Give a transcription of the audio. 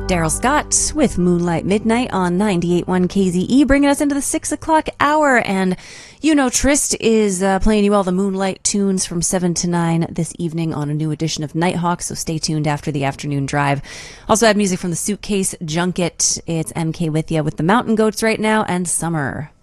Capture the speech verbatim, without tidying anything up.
Daryl Scott with Moonlight Midnight on ninety-eight point one K Z E, bringing us into the six o'clock hour. And you know, Trist is uh, playing you all the Moonlight tunes from seven to nine this evening on a new edition of Nighthawk, so stay tuned after the afternoon drive. Also have music from the Suitcase Junket. It's M K with ya with the Mountain Goats right now, and Summer.